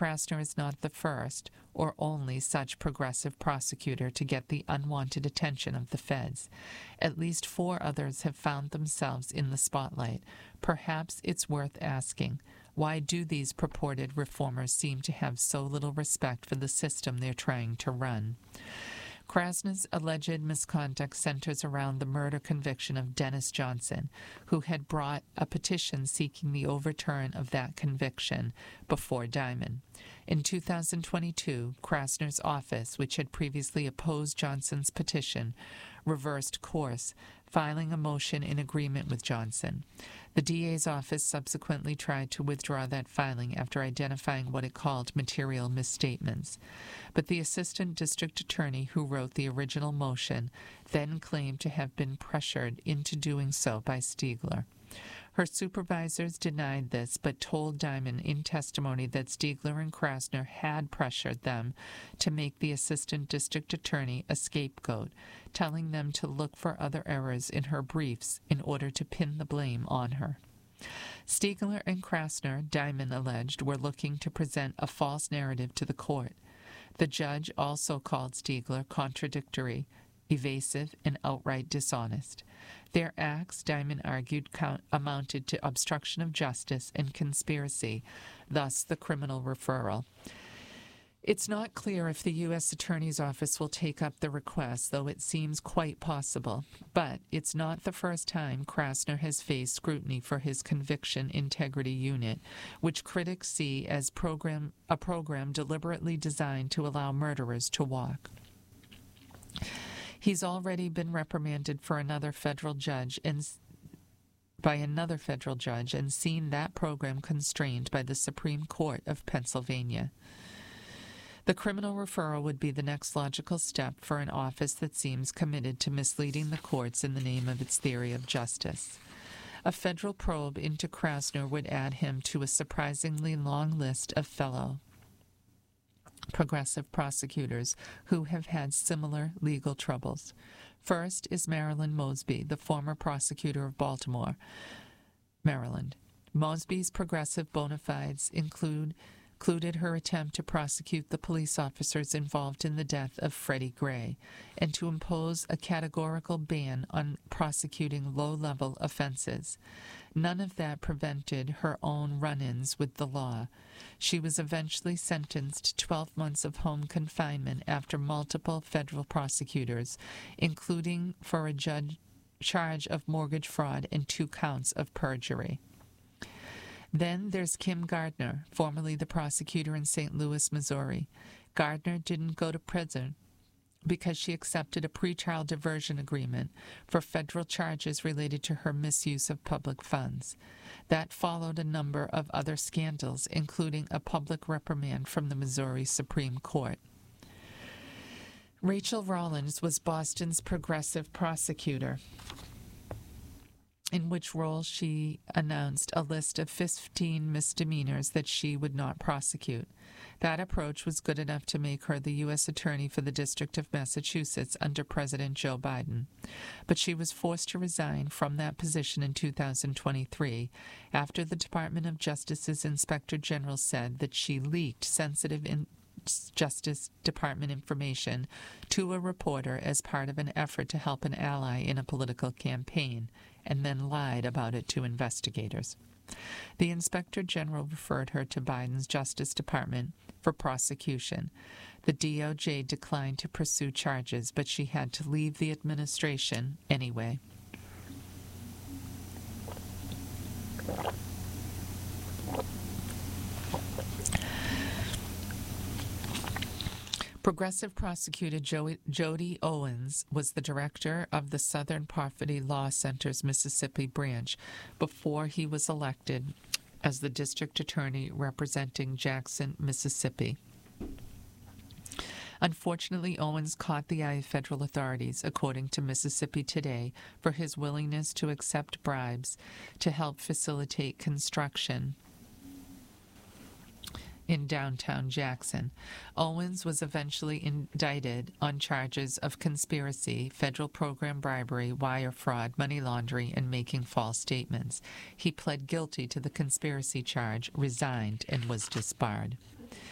Krasner is not the first or only such progressive prosecutor to get the unwanted attention of the feds. At least 4 others have found themselves in the spotlight. Perhaps it's worth asking, why do these purported reformers seem to have so little respect for the system they're trying to run? Krasner's alleged misconduct centers around the murder conviction of Dennis Johnson, who had brought a petition seeking the overturn of that conviction before Diamond. In 2022, Krasner's office, which had previously opposed Johnson's petition, reversed course, filing a motion in agreement with Johnson. The DA's office subsequently tried to withdraw that filing after identifying what it called material misstatements. But the assistant district attorney who wrote the original motion then claimed to have been pressured into doing so by Stiegler. Her supervisors denied this, but told Diamond in testimony that Stiegler and Krasner had pressured them to make the assistant district attorney a scapegoat, telling them to look for other errors in her briefs in order to pin the blame on her. Stiegler and Krasner, Diamond alleged, were looking to present a false narrative to the court. The judge also called Stiegler contradictory, evasive, and outright dishonest. Their acts, Diamond argued, amounted to obstruction of justice and conspiracy, thus the criminal referral. It's not clear if the U.S. Attorney's Office will take up the request, though it seems quite possible. But it's not the first time Krasner has faced scrutiny for his conviction integrity unit, which critics see as a program deliberately designed to allow murderers to walk. He's already been reprimanded for by another federal judge and seen that program constrained by the Supreme Court of Pennsylvania. The criminal referral would be the next logical step for an office that seems committed to misleading the courts in the name of its theory of justice. A federal probe into Krasner would add him to a surprisingly long list of fellow progressive prosecutors who have had similar legal troubles. First is Marilyn Mosby, the former prosecutor of Baltimore, Maryland. Mosby's progressive bona fides included her attempt to prosecute the police officers involved in the death of Freddie Gray and to impose a categorical ban on prosecuting low-level offenses. None of that prevented her own run-ins with the law. She was eventually sentenced to 12 months of home confinement after multiple federal prosecutors, including for a charge of mortgage fraud and 2 counts of perjury. Then there's Kim Gardner, formerly the prosecutor in St. Louis, Missouri. Gardner didn't go to prison because she accepted a pretrial diversion agreement for federal charges related to her misuse of public funds. That followed a number of other scandals, including a public reprimand from the Missouri Supreme Court. Rachel Rollins was Boston's progressive prosecutor, in which role she announced a list of 15 misdemeanors that she would not prosecute. That approach was good enough to make her the U.S. Attorney for the District of Massachusetts under President Joe Biden. But she was forced to resign from that position in 2023 after the Department of Justice's Inspector General said that she leaked sensitive Justice Department information to a reporter as part of an effort to help an ally in a political campaign, and then lied about it to investigators. The Inspector General referred her to Biden's Justice Department for prosecution. The DOJ declined to pursue charges, but she had to leave the administration anyway. Progressive prosecutor Jody Owens was the director of the Southern Poverty Law Center's Mississippi branch before he was elected as the district attorney representing Jackson, Mississippi. Unfortunately, Owens caught the eye of federal authorities, according to Mississippi Today, for his willingness to accept bribes to help facilitate construction in downtown Jackson. Owens was eventually indicted on charges of conspiracy, federal program bribery, wire fraud, money laundering, and making false statements. He pled guilty to the conspiracy charge, resigned, and was disbarred.